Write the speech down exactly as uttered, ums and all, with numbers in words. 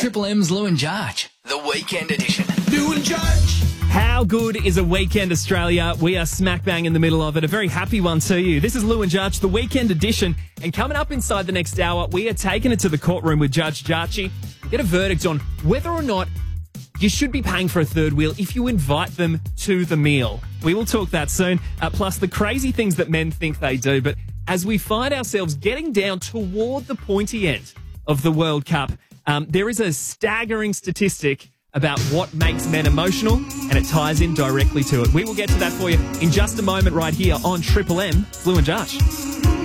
Triple M's Lou and Judge, the weekend edition. Lou and Judge. How good is a weekend, Australia? We are smack bang in the middle of it. A very happy one to you. This is Lou and Judge, the weekend edition. And coming up inside the next hour, we are taking it to the courtroom with Judge Jarchi. Get a verdict on whether or not you should be paying for a third wheel if you invite them to the meal. We will talk that soon. Uh, plus the crazy things that men think they do. But as we find ourselves getting down toward the pointy end of the World Cup, um, there is a staggering statistic about what makes men emotional, and it ties in directly to it. We will get to that for you in just a moment right here on Triple M, Lou and Judge.